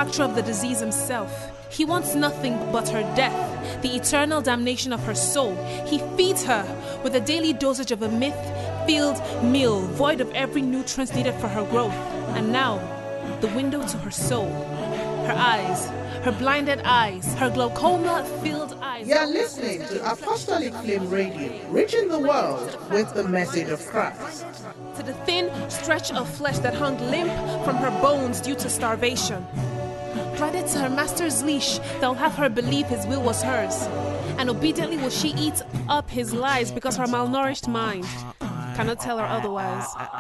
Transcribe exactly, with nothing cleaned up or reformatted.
manufacturer of the disease himself. He wants nothing but her death, the eternal damnation of her soul. He feeds her with a daily dosage of a myth-filled meal, void of every nutrient needed for her growth. And now, the window to her soul, her eyes, her blinded eyes, her glaucoma-filled eyes. You're listening to Apostolic Flame Radio, reaching the world with the message of Christ. To the thin stretch of flesh that hung limp from her bones due to starvation. Threaded to her master's leash that will have her believe his will was hers. And obediently will she eat up his lies because her malnourished mind cannot tell her otherwise.